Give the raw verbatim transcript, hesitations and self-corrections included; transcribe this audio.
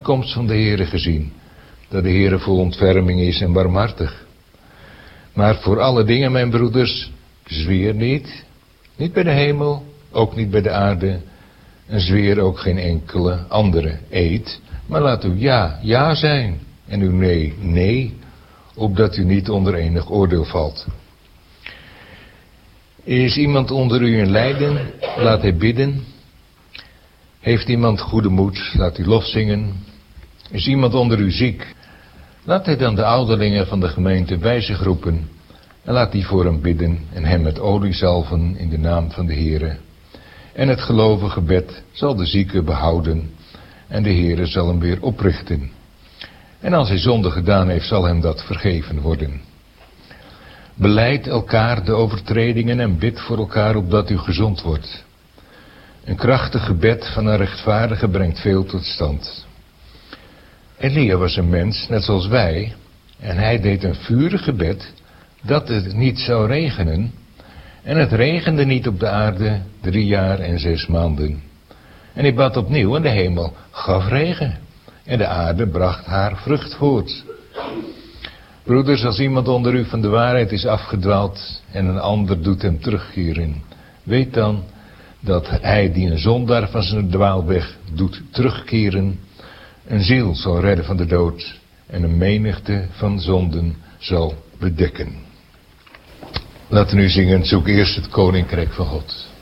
komst van de Heere gezien, dat de Heere vol ontferming is en barmhartig. Maar voor alle dingen, mijn broeders, zweer niet, niet bij de hemel, ook niet bij de aarde, en zweer ook geen enkele andere eed, maar laat uw ja, ja zijn, en uw nee, nee, opdat u niet onder enig oordeel valt. Is iemand onder u in lijden, laat hij bidden. Heeft iemand goede moed, laat hij lof zingen. Is iemand onder u ziek, laat hij dan de ouderlingen van de gemeente bij zich roepen, en laat die voor hem bidden en hem met olie zalven in de naam van de Heere. En het gelovige gebed zal de zieke behouden, en de Heere zal hem weer oprichten. En als hij zonde gedaan heeft, zal hem dat vergeven worden. Belijd elkaar de overtredingen en bid voor elkaar opdat u gezond wordt. Een krachtig gebed van een rechtvaardige brengt veel tot stand. Elia was een mens, net zoals wij, en hij deed een vurig gebed dat het niet zou regenen. En het regende niet op de aarde drie jaar en zes maanden. En hij bad opnieuw en de hemel gaf regen. En de aarde bracht haar vrucht voort. Broeders, als iemand onder u van de waarheid is afgedwaald en een ander doet hem terugkeren, weet dan dat hij die een zondaar van zijn dwaalweg doet terugkeren, een ziel zal redden van de dood en een menigte van zonden zal bedekken. Laten we nu zingen, zoek eerst het koninkrijk van God.